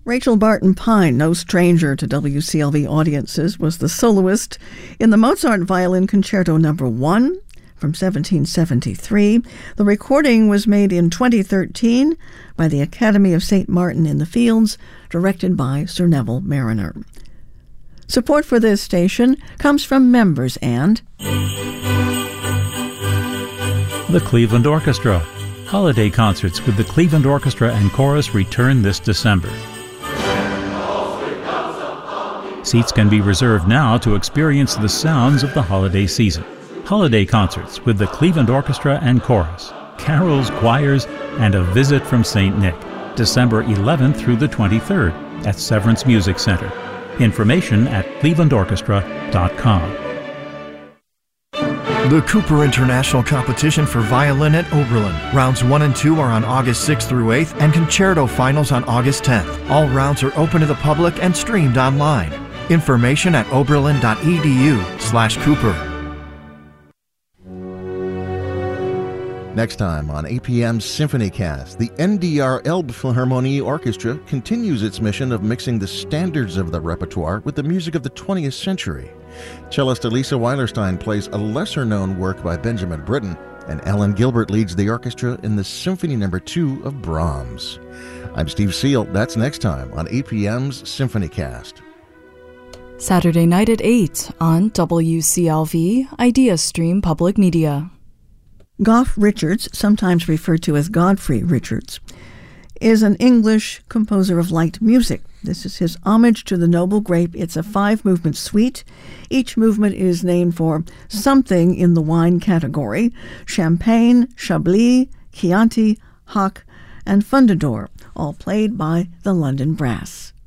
Rachel Barton Pine, no stranger to WCLV audiences, was the soloist in the Mozart Violin Concerto No. 1 from 1773. The recording was made in 2013 by the Academy of St. Martin in the Fields, directed by Sir Neville Marriner. Support for this station comes from members and the Cleveland Orchestra. Holiday concerts with the Cleveland Orchestra and Chorus return this December. Seats can be reserved now to experience the sounds of the holiday season. Holiday concerts with the Cleveland Orchestra and Chorus, carols, choirs, and a visit from St. Nick, December 11th through the 23rd at Severance Music Center. Information at clevelandorchestra.com. The Cooper International Competition for Violin at Oberlin. Rounds 1 and 2 are on August 6th through 8th, and concerto finals on August 10th. All rounds are open to the public and streamed online. Information at oberlin.edu/Cooper. Next time on APM's SymphonyCast, the NDR Elbphilharmonie Orchestra continues its mission of mixing the standards of the repertoire with the music of the 20th century. Cellist Elisa Weilerstein plays a lesser-known work by Benjamin Britten, and Ellen Gilbert leads the orchestra in the Symphony No. 2 of Brahms. I'm Steve Seal. That's next time on APM's SymphonyCast. Saturday night at 8 on WCLV IdeaStream Public Media. Goff Richards, sometimes referred to as Godfrey Richards, is an English composer of light music. This is his homage to the noble grape. It's a 5-movement suite. Each movement is named for something in the wine category: Champagne, Chablis, Chianti, Hock, and Fundador, all played by the London Brass.